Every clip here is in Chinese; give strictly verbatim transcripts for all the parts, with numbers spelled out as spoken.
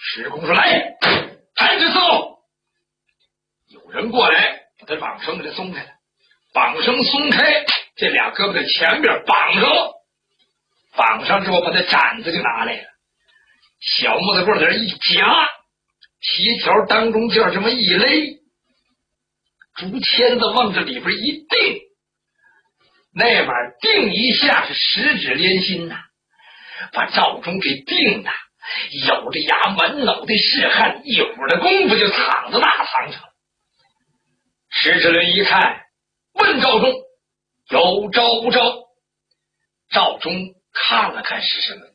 施公说：“来，看这伺候。”有人过来，把他绑绳给他松开了。绑绳松开，这俩胳膊在前边绑上了。绑上之后，把他斩子就拿来了。小木头棍在这一夹，皮条当中就这么一勒，竹签子往这里边一定，那玩意儿定一下是十指连心呐、啊，把赵忠给定的咬着牙满脑袋是汗，一会儿的功夫就躺在那躺上了。石世伦一看，问赵忠有招不招？赵忠看了看石世伦，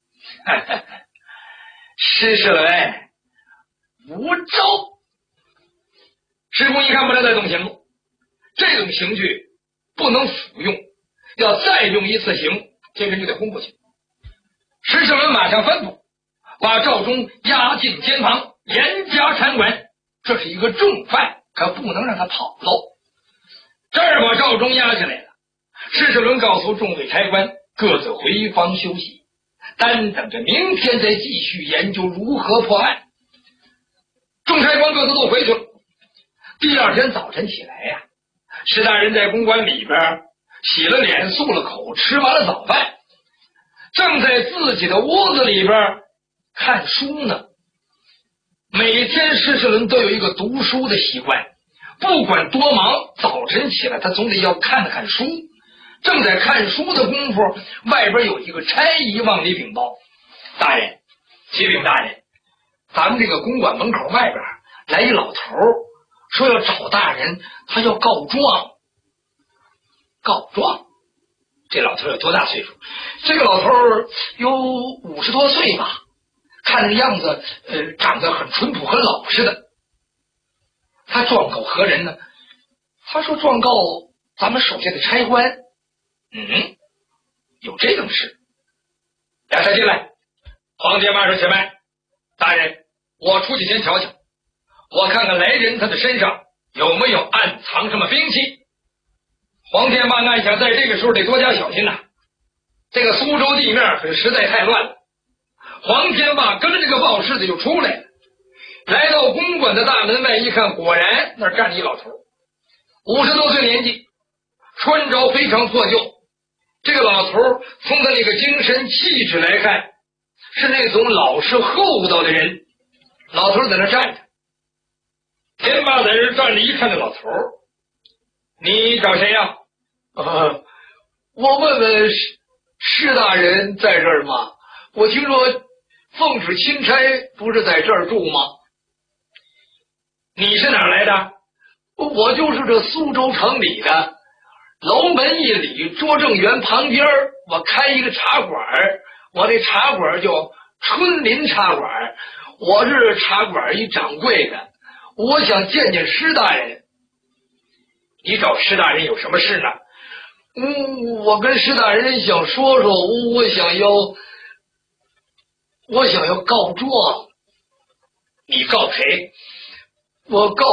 石世伦无招。石公一看不能再动刑了，这种刑具不能服用，要再用一次刑，这人就得轰过去。石世伦马上吩咐，把赵忠押进监房，严加看管。这是一个重犯，可不能让他跑喽。这儿把赵忠押下来了。石世伦告诉众位差官，各自回房休息，单等着明天再继续研究如何破案。众差官各自都回去了。第二天早晨起来呀、啊，石大人在公馆里边洗了脸，漱了口，吃完了早饭，正在自己的屋子里边看书呢。每天石世伦都有一个读书的习惯，不管多忙，早晨起来他总得要看看书。正在看书的功夫，外边有一个差役往里禀报：“大人，启禀大人，咱们这个公馆门口外边来一老头，说要找大人，他要告状。”告状？这老头有多大岁数？这个老头有五十多岁吧，看那个样子，呃，长得很淳朴，很老实的。他状告何人呢？他说状告咱们手下的差官。嗯，有这种事。俩差进来。黄天霸说：“且慢，大人，我出去先瞧瞧，我看看来人他的身上有没有暗藏什么兵器。”黄天霸暗想，在这个时候得多加小心呐、啊。这个苏州地面可实在太乱了。黄天霸跟着这个报事的就出来了，来到公馆的大门外一看，果然那儿站着一老头，五十多岁年纪，穿着非常破旧。这个老头从他那个精神气质来看，是那种老实厚道的人。老头在那站着，天霸在这站着一看，这老头：“你找谁呀、啊？”“呃，我问问施大人在这儿吗？我听说奉旨钦差不是在这儿住吗？”“你是哪儿来的？”“我就是这苏州城里的。楼门一里，拙政园旁边我开一个茶馆，我这茶馆叫春林茶馆，我是茶馆一掌柜的，我想见见施大人。”“你找施大人有什么事呢？”“嗯，我跟施大人想说说，我想要我想要告状。”“你告谁？”“我告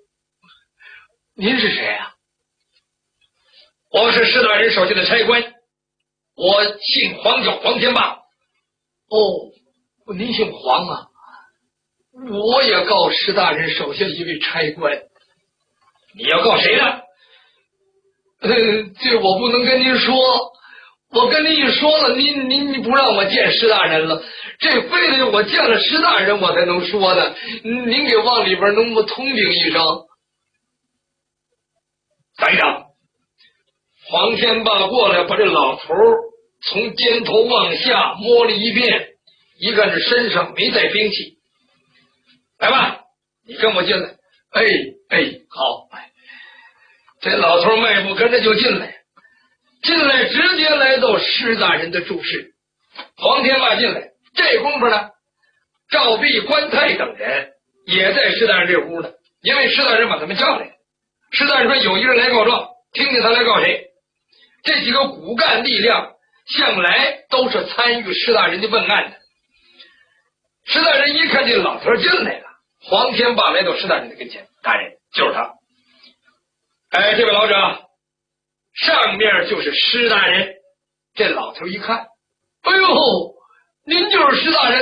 您是谁啊？”“我是施大人手下的差官，我姓黄，叫黄天霸。”“哦，您姓黄啊？我也告施大人手下一位差官。”“你要告谁呢？”“呃，这我不能跟您说，我跟您一说了，您您您不让我见施大人了，这非得我见了施大人我才能说的。您给往里边能不通禀一声？”“等一等。”黄天霸过来，把这老头从肩头往下摸了一遍，一看这身上没带兵器。“来吧，你跟我进来。”“哎哎，好。”这老头迈步跟着就进来，进来直接来到施大人的住室。黄天霸进来，这功夫呢，赵弼、关泰等人也在施大人这屋呢，因为施大人把他们叫来。施大人说：“有一人来告状，听听他来告谁。”这几个骨干力量向来都是参与施大人的问案的。施大人一看这老头进来了，黄天霸来到施大人的跟前：“大人，就是他。哎，这位老者，上面就是施大人。”这老头一看：“哎呦，您就是施大人。”